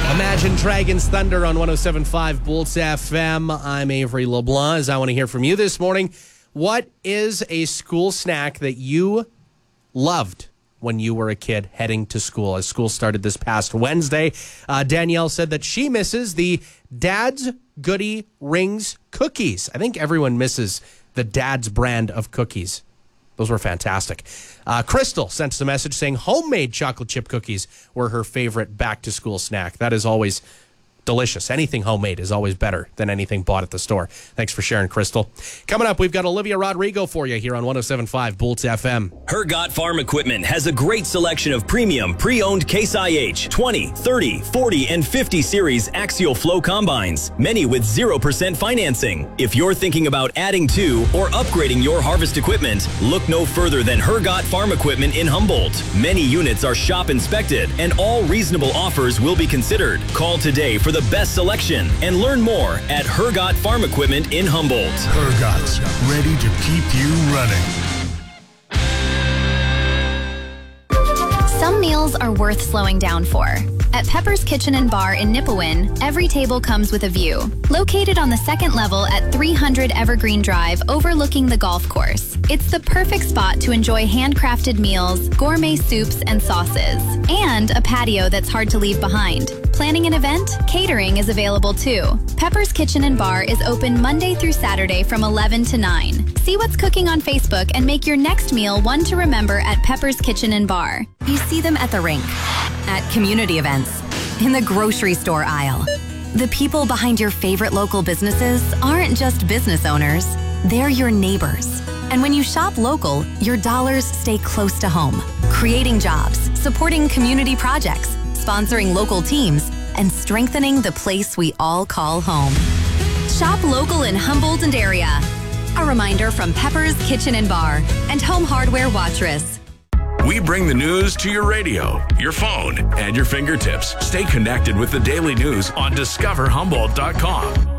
Imagine Dragons Thunder on 107.5 Bolts FM. I'm Avery LeBlanc. As I want to hear from you this morning, what is a school snack that you loved when you were a kid heading to school? As school started this past Wednesday, Danielle said that she misses the Dad's Goody Rings cookies. I think everyone misses the Dad's brand of cookies. Those were fantastic. Crystal sent us a message saying homemade chocolate chip cookies were her favorite back-to-school snack. That is always delicious. Anything homemade is always better than anything bought at the store. Thanks for sharing, Crystal. Coming up, we've got Olivia Rodrigo for you here on 107.5 Bolts FM. Hergot Farm Equipment has a great selection of premium pre-owned Case IH 20, 30, 40, and 50 series axial flow combines, many with 0% financing. If you're thinking about adding to or upgrading your harvest equipment, look no further than Hergot Farm Equipment in Humboldt. Many units are shop inspected and all reasonable offers will be considered. Call today for the best selection and learn more at Hergot Farm Equipment in Humboldt. Hergot's ready to keep you running. Some meals are worth slowing down for. At Pepper's Kitchen and Bar in Nipawin, every table comes with a view. Located on the second level at 300 Evergreen Drive overlooking the golf course, it's the perfect spot to enjoy handcrafted meals, gourmet soups and sauces, and a patio that's hard to leave behind. Planning an event? Catering is available too. Pepper's Kitchen and Bar is open Monday through Saturday from 11 to 9. See what's cooking on Facebook and make your next meal one to remember at Pepper's Kitchen and Bar. You see them at the rink, at community events, in the grocery store aisle. The people behind your favorite local businesses aren't just business owners, they're your neighbors. And when you shop local, your dollars stay close to home, creating jobs, supporting community projects, sponsoring local teams, and strengthening the place we all call home. Shop local in Humboldt and area. A reminder from Pepper's Kitchen and Bar and Home Hardware Watrous. We bring the news to your radio, your phone, and your fingertips. Stay connected with the daily news on discoverhumboldt.com.